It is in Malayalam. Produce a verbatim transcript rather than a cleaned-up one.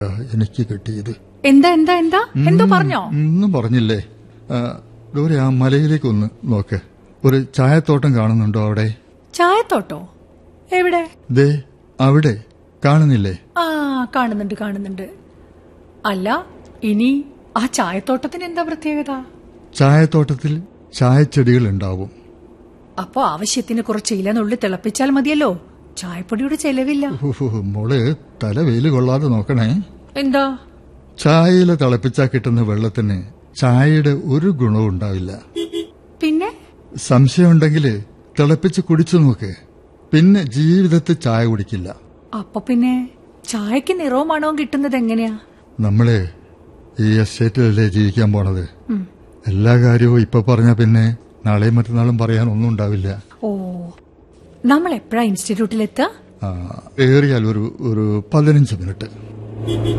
എനിക്ക് കിട്ടിയത്. എന്താ എന്താ എന്താ എന്തോ പറഞ്ഞോ? ഒന്നും പറഞ്ഞില്ലേ. ദൂരെ ആ മലയിലേക്കൊന്ന് നോക്ക്. ഒരു ചായത്തോട്ടം കാണുന്നുണ്ടോ അവിടെ? ചായത്തോട്ടോ? എവിടെ? ദേ അവിടെ കാണുന്നില്ലേ? ആ കാണുന്നുണ്ട് കാണുന്നുണ്ട്. അല്ല, ഇനി ആ ചായത്തോട്ടത്തിന് എന്താ പ്രത്യേകത? ചായത്തോട്ടത്തിൽ ചായച്ചെടികൾ ഉണ്ടാവും. അപ്പോ ആവശ്യത്തിന് കുറച്ച് ഇലനുള്ളി തിളപ്പിച്ചാൽ മതിയല്ലോ. ചായപ്പൊടിയുടെ ചെലവില്ല. മോള് തല വെയില് കൊള്ളാതെ നോക്കണേ. എന്താ? ചായയില തിളപ്പിച്ചാ കിട്ടുന്ന വെള്ളത്തിന് ചായയുടെ ഒരു ഗുണവും ഉണ്ടാവില്ല. പിന്നെ സംശയമുണ്ടെങ്കില് തിളപ്പിച്ച് കുടിച്ചു നോക്ക്. പിന്നെ ജീവിതത്തിൽ ചായ കുടിക്കില്ല. അപ്പൊ പിന്നെ ചായക്ക് നിറവും മണവും കിട്ടുന്നത് എങ്ങനെയാ? നമ്മള് ഈ എസ്റ്റേറ്റിലല്ലേ ജീവിക്കാൻ പോണത്. എല്ലാ കാര്യവും ഇപ്പൊ പറഞ്ഞ പിന്നെ നാളെയും മറ്റന്നാളും പറയാൻ ഒന്നും ഉണ്ടാവില്ല. ഓ, നമ്മൾ എപ്പോഴാ ഇൻസ്റ്റിറ്റ്യൂട്ടിലെത്താ? ഏറിയാൽ ഒരു ഒരു പതിനഞ്ച് മിനിറ്റ്.